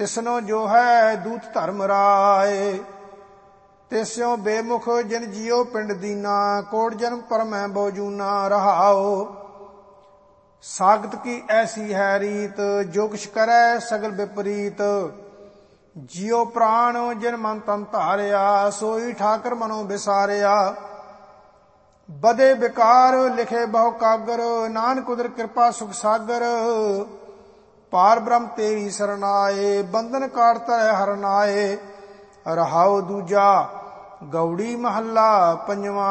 ਤਿਸਨੋ ਜੋ ਹੈ ਦੂਤ ਧਰਮ ਰਾਏ। ਤਿਸਿਓ ਬੇਮੁਖ ਜਿਨ ਜੀਓ ਪਿੰਡ ਦੀਨਾ, ਕੋਟ ਜਨਮ ਪਰਮੈ ਬਹੁ ਜੂਨਾ ਰਹਾਓ। ਸਾਗਤ ਕੀ ਐਸੀ ਹੈ ਰੀਤ, ਜੋ ਕਿਛ ਕਰੈ ਸਗਲ ਵਿਪਰੀਤ। ਜਿਉ ਪ੍ਰਾਣ ਜਿਨ ਮਨ ਤਨ ਧਾਰਿਆ, ਸੋਈ ਠਾਕਰ ਮਨੋ ਵਿਸਾਰਿਆ। ਬਦੇ ਵਿਕਾਰ ਲਿਖੇ ਬਹੁ ਕਾਗਰ, ਨਾਨਕ ਉਦਰ ਕਿਰਪਾ ਸੁਖ ਸਾਗਰ। ਪਾਰ ਬ੍ਰਹਮ ਤੇਰੀ ਸਰਨਾਏ, ਬੰਧਨ ਕਾਟ ਧਰੈ ਹਰਿ ਨਾਏ। ਰਹਾਉ ਦੂਜਾ ਗੌੜੀ ਮਹੱਲਾ ਪੰਜਵਾ।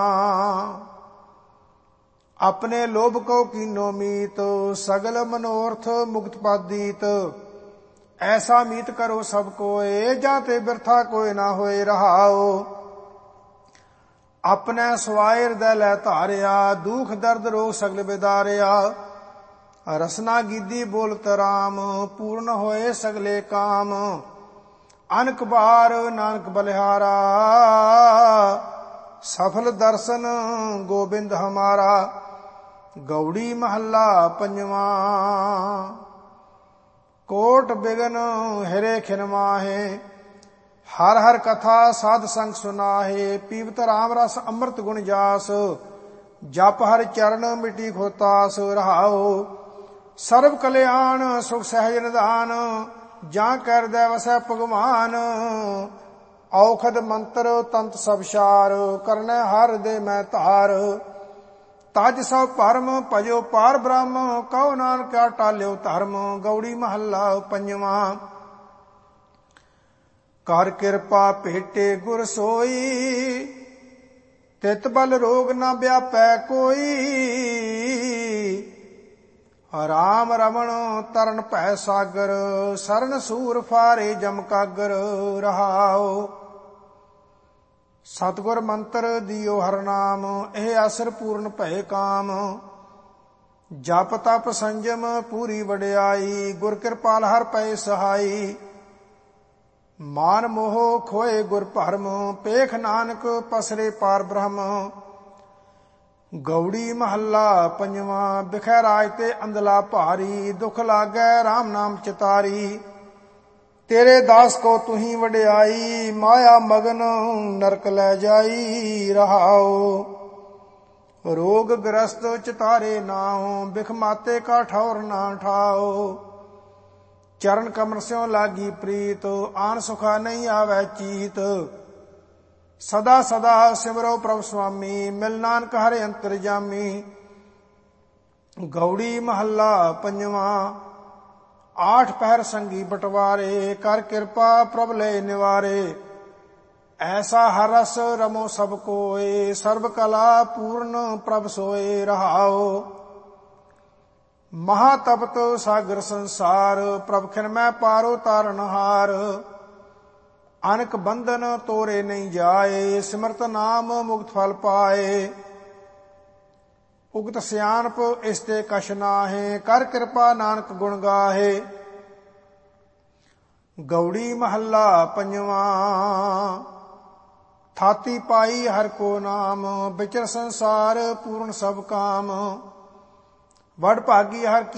ਆਪਣੇ ਲੋਭ ਕੋ ਕੀਨੋ ਮੀਤ, ਸਗਲ ਮਨੋਰਥ ਮੁਕਤ ਪਾਦੀਤ। ਐਸਾ ਮੀਤ ਕਰੋ ਸਭ ਕੋਏ, ਜਾਂ ਤੇ ਬਿਰਥਾ ਕੋਇ ਨਾ ਹੋਏ ਰਹਾਓ। ਆਪਣੇ ਸਵਾਏ ਹਿਰਦੈ ਲੈ ਧਾਰਿਆ, ਦੁਖ ਦਰਦ ਰੋਗ ਸਗਲ ਵਿਦਾਰਿਆ। ਰਸਨਾ ਗੀਦੀ ਬੋਲਤ ਰਾਮ, ਪੂਰਨ ਹੋਏ ਸਗਲੇ ਕਾਮ। ਅਨਕ ਬਾਰ ਨਾਨਕ ਬਲਿਹਾਰਾ, ਸਫਲ ਦਰਸ਼ਨ ਗੋਬਿੰਦ ਹਮਾਰਾ। ਗੌੜੀ ਮਹੱਲਾ ਪੰਜਵਾ। ਕੋਟ ਬਿਗਨ ਹਿਰੇ ਖਿਨ ਮਾਹੇ, ਹਰ ਹਰ ਕਥਾ ਸਾਧ ਸੰਗ ਸੁਨਾਹੇ। ਪੀਵਤ ਰਾਮ ਰਸ ਅੰਮ੍ਰਿਤ ਗੁਣ ਜਾਸ, ਜਪ ਹਰਿ ਚਰਨ ਮਿਟੀ ਖੋਤਾਸ ਰਹਾਓ। ਸਰਬ ਕਲਿਆਣ ਸੁਖ ਸਹਿਜ ਨਿਧਾਨ, ਜਾਂ ਕਰਦੈ ਵਸੈ ਭਗਵਾਨ। ਔਖਦ ਮੰਤਰ ਤੰਤ ਸਭ ਸਾਰ, ਕਰਨੈ ਹਰਿ ਦੇ ਮੈਂ ਧਾਰ। ਤਜ ਸਭ ਭਰਮ ਭਜੋ ਪਾਰ ਬ੍ਰਹਮ, ਕਹੋ ਨਾਨਕਾ ਟਾਲਿਓ ਧਰਮ। ਗੌੜੀ ਮਹੱਲਾ ਪੰਜਵਾ। ਕਰ ਕਿਰਪਾ ਭੇਟੇ ਗੁਰ ਸੋਈ, ਤਿਤ ਬਲ ਰੋਗ ਨ ਵਿਆਪੈ ਕੋਈ। ਰਾਮ ਰਮਣ ਤਰਨ ਭੈ ਸਾਗਰ, ਸਰਨ ਸੂਰ ਫਾਰੇ ਜਮ ਕਾਗਰ ਰਹਾਓ। ਸਤਿਗੁਰ ਮੰਤਰ ਦਿਓ ਹਰਿ ਨਾਮ, ਇਹ ਅਸਰ ਪੂਰਨ ਭਏ ਕਾਮ। ਜਪ ਤਪ ਸੰਜਮ ਪੂਰੀ ਵਡਿਆਈ, ਗੁਰ ਕਿਰਪਾਲ ਹਰਿ ਪਏ ਸਹਾਈ। ਮਾਨ ਮੋਹ ਖੋਏ ਗੁਰ ਭਰਮ, ਪੇਖ ਨਾਨਕ ਪਸਰੇ ਪਾਰ ਬ੍ਰਹਮ। ਗੌੜੀ ਮਹੱਲਾ ਪੰਜਵਾ। ਬਿਖੈ ਰਾਜ ਤੇ ਅੰਦਲਾ ਭਾਰੀ, ਦੁਖ ਲਾਗੈ RAM ਨਾਮ ਚਿਤਾਰੀ। ਤੇਰੇ ਦਾਸ ਕੋ ਤੁਹੀ ਵਡਿਆਈ, ਮਾਇਆ ਮਗਨ ਨਰਕ ਲੈ ਜਾਈ ਰਹਾਓ। ਰੋਗ ਗ੍ਰਸਤ ਚਿਤਾਰੇ ਨਾਉ, ਬਿਖ ਮਾਤੇ ਕਾ ਠੌਰ ਨਾ ਠਾਓ। ਚਰਨ ਕਮਲ ਸਿਉ ਲਾਗੀ ਪ੍ਰੀਤ, ਆਨ ਸੁਖਾ ਨਹੀਂ ਆਵੈ ਚੀਤ। ਸਦਾ ਸਦਾ ਸਿਮਰੋ ਪ੍ਰਭ ਸੁਆਮੀ, ਮਿਲ ਨਾਨਕ ਹਰਿ ਅੰਤਰਜਾਮੀ। ਗੌੜੀ ਮਹੱਲਾ ਪੰਜਵਾ। ਆਠ ਪਹਿਰ ਸੰਗੀ ਬਟਵਾਰੇ, ਕਰ ਕਿਰਪਾ ਪ੍ਰਭ ਲੈ ਨਿਵਾਰੇ। ਐਸਾ ਹਰ ਰਸ ਰਮੋ ਸਭ ਕੋਏ, ਸਰਬ ਕਲਾ ਪੂਰਨ ਪ੍ਰਭ ਸੋਏ ਰਹਾਓ। ਮਹਾ ਤਪਤ ਸਾਗਰ ਸੰਸਾਰ, ਪ੍ਰਭ ਖਿਨ ਮੈਂ ਪਾਰੋ ਤਾਰਨ ਹਾਰ। ਅਨਕ ਬੰਧਨ ਤੋਰੇ ਨਹੀਂ ਜਾਏ, ਸਿਮਰਤ ਨਾਮ ਮੁਕਤ ਫਲ ਪਾਏ। ਉਗਤ ਸਿਆਣਪ ਇਸ ਤੇ ਕਛ ਨਾਹੇ, ਕਰ ਕਿਰਪਾ ਨਾਨਕ ਗੁਣ ਗਾਹੇ। ਗੌੜੀ ਮਹੱਲਾ ਪੰਜਵਾ। ਥਾਤੀ ਪਾਈ ਹਰ ਕੋ ਨਾਮ, ਵਿਚਰ ਸੰਸਾਰ ਪੂਰਨ ਸਭ ਕਾਮ। ਵਡ ਭਾਗੀ ਹਰ